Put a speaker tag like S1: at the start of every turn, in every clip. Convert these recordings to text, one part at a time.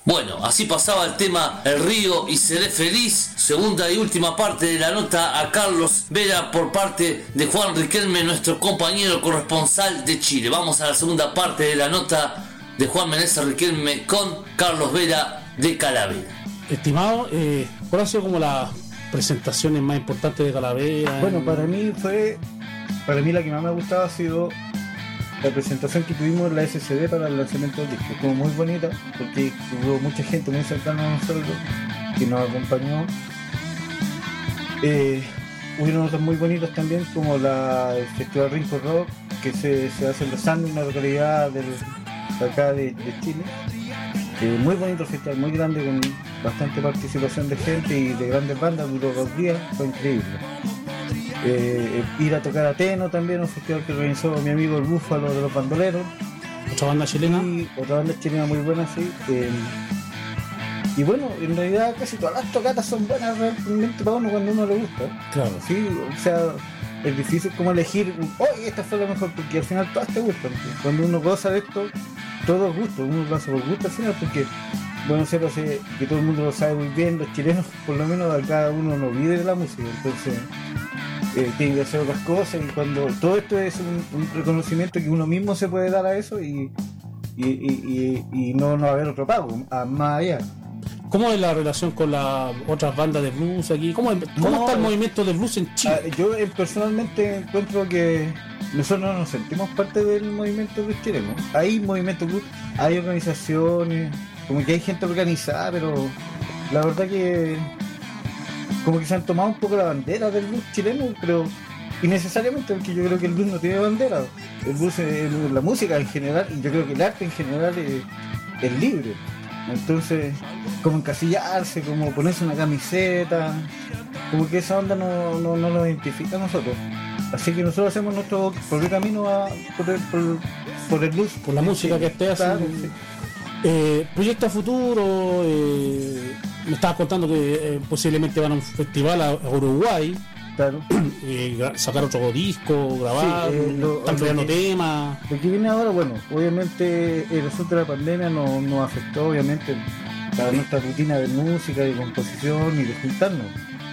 S1: Bueno, así pasaba el tema El Río y Seré Feliz. Segunda y última parte de la nota a Carlos Vera por parte de Juan Riquelme, nuestro compañero corresponsal de Chile. Vamos a la segunda parte de la nota de Juan Menéndez Riquelme con Carlos Vera de Calavera.
S2: Estimado, ¿cuál ha sido como las presentaciones más importantes de Calavera?
S3: Bueno, para mí la que más me ha gustado ha sido la presentación que tuvimos en la SCD para el lanzamiento del disco. Como muy bonita, porque hubo mucha gente muy cercana a nosotros que nos acompañó. Hubieron otras muy bonitas también, como el Festival Rinco Rock, que se hace en Los Andes, una localidad de acá de Chile. Muy bonito festival, muy grande, con bastante participación de gente y de grandes bandas, duró 2 días, fue increíble. Ir a tocar a Teno también, un festival que organizó mi amigo el Búfalo de los Bandoleros.
S2: ¿Otra banda chilena?
S3: Y otra banda chilena muy buena, sí. Y bueno, en realidad casi todas las tocatas son buenas realmente para uno cuando uno le gusta.
S2: Claro.
S3: Sí, o sea, es difícil como elegir, esta fue la mejor, porque al final todas te gustan. Cuando uno goza de esto, todo es gusto, uno lo hace por gusto al final, porque bueno, sé que todo el mundo lo sabe muy bien, los chilenos por lo menos cada uno no vive de la música, entonces tiene que hacer otras cosas, y cuando todo esto es un reconocimiento que uno mismo se puede dar a eso y no va a haber otro pago más allá.
S2: ¿Cómo es la relación con las otras bandas de blues aquí? ¿Cómo está el movimiento de blues en Chile?
S3: Yo personalmente encuentro que nosotros no nos sentimos parte del movimiento blues chileno. Hay movimiento blues, hay organizaciones, como que hay gente organizada, pero la verdad que como que se han tomado un poco la bandera del blues chileno, pero innecesariamente, porque yo creo que el blues no tiene bandera. El blues, la música en general, y yo creo que el arte en general es libre. Entonces, como encasillarse, como ponerse una camiseta, como que esa onda no nos identifica a nosotros. Así que nosotros hacemos nuestro propio camino por el blues.
S2: Por la música que esté haciendo. Sí. Proyecto a futuro, me estabas contando que posiblemente van a un festival a Uruguay.
S3: Claro.
S2: Sacar otro disco, grabar, están creando temas.
S3: Lo que viene ahora, bueno, obviamente el asunto de la pandemia nos afectó obviamente para nuestra rutina de música, de composición y de juntarnos.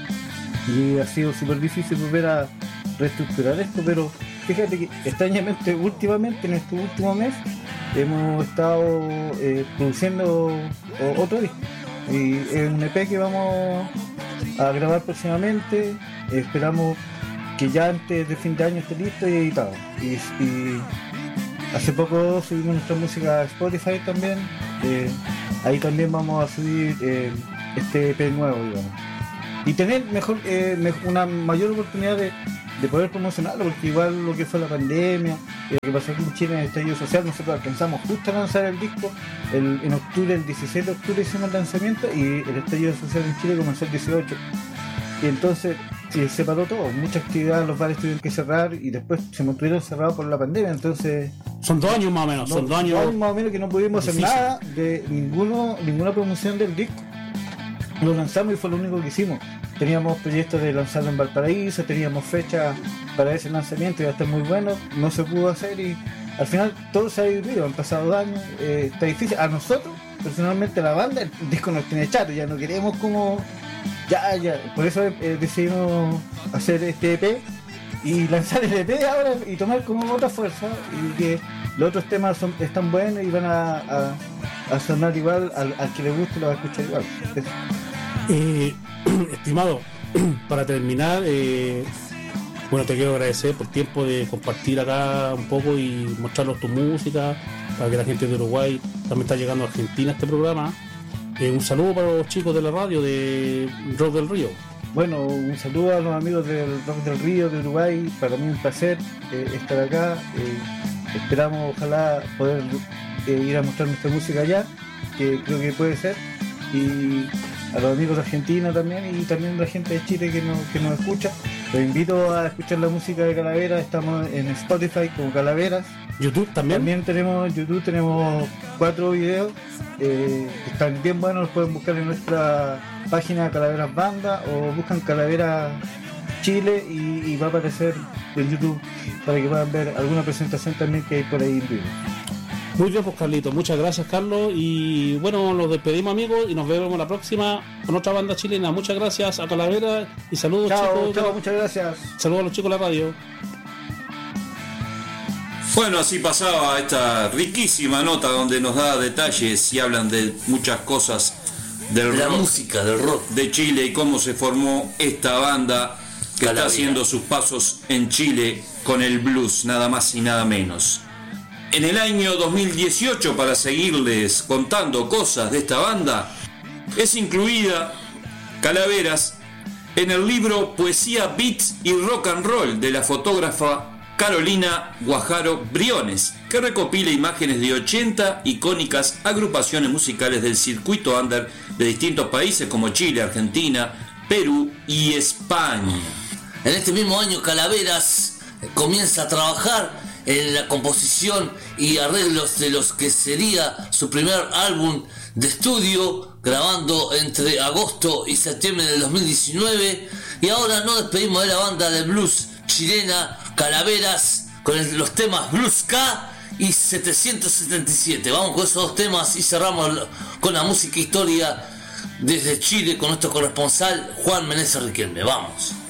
S3: Y ha sido súper difícil volver a reestructurar esto, pero fíjate que extrañamente últimamente, en este último mes, hemos estado produciendo otro disco. Y es un EP que vamos a grabar próximamente. Esperamos que ya antes de fin de año esté listo y editado. Y hace poco subimos nuestra música a Spotify también. Ahí también vamos a subir este EP nuevo, digamos. Y tener una mayor oportunidad de poder promocionarlo, porque igual lo que fue la pandemia, lo que pasó aquí en Chile en el estallido social, nosotros alcanzamos justo a lanzar el disco en octubre, el 16 de octubre hicimos el lanzamiento, y el estallido social en Chile comenzó el 18. Y entonces se paró todo, muchas actividades, los bares tuvieron que cerrar y después se mantuvieron cerrados por la pandemia, entonces...
S2: Son 2 años más o menos, son 2 años
S3: más o menos que no pudimos hacer nada de ninguna promoción del disco. Lo lanzamos y fue lo único que hicimos. Teníamos proyectos de lanzarlo en Valparaíso, teníamos fechas para ese lanzamiento y iba a estar muy bueno, no se pudo hacer y al final todo se ha vivido, han pasado 2 años, está difícil. A nosotros, personalmente la banda, el disco nos tiene chato, ya no queremos como... Ya, por eso decidimos hacer este EP y lanzar el EP ahora y tomar como otra fuerza, y que los otros temas están buenos y van a sonar igual, al que le guste lo va a escuchar igual.
S2: Estimado, para terminar, bueno, te quiero agradecer por el tiempo de compartir acá un poco y mostrarnos tu música, para que la gente de Uruguay también está llegando a Argentina este programa. Un saludo para los chicos de la radio de Rock del Río.
S3: Bueno, un saludo a los amigos del Rock del Río de Uruguay, para mí un placer estar acá. Esperamos ojalá poder ir a mostrar nuestra música allá, que creo que puede ser, y a los amigos de Argentina también, y también a la gente de Chile que nos escucha. Los invito a escuchar la música de Calavera, estamos en Spotify como Calaveras.
S2: YouTube también.
S3: También tenemos YouTube, tenemos 4 videos que están bien buenos, los pueden buscar en nuestra página Calaveras Banda o buscan Calavera Chile y va a aparecer en YouTube para que puedan ver alguna presentación también que hay por ahí en vivo.
S2: Muy bien, pues Carlito, muchas gracias Carlos, y bueno, nos despedimos amigos y nos vemos la próxima con otra banda chilena. Muchas gracias a Calavera y saludos chicos.
S3: Chao, muchas gracias.
S2: Saludos a los chicos de la radio.
S4: Bueno, así pasaba esta riquísima nota donde nos da detalles y hablan de muchas cosas del
S1: La
S4: rock,
S1: música del rock
S4: de Chile y cómo se formó esta banda que
S1: Calavera.
S4: está haciendo sus pasos en Chile con el blues, nada más y nada menos. En el año 2018, para seguirles contando cosas de esta banda, es incluida Calaveras en el libro Poesía, Beats y Rock and Roll de la fotógrafa Carolina Guajaro Briones, que recopila imágenes de 80 icónicas agrupaciones musicales del circuito under de distintos países como Chile, Argentina, Perú y España.
S1: En este mismo año Calaveras comienza a trabajar en la composición y arreglos de los que sería su primer álbum de estudio, grabando entre agosto y septiembre del 2019. Y ahora nos despedimos de la banda de blues chilena Calaveras con los temas Blues K y 777. Vamos con esos dos temas y cerramos con la música historia desde Chile con nuestro corresponsal Juan Menéndez Riquelme. Vamos.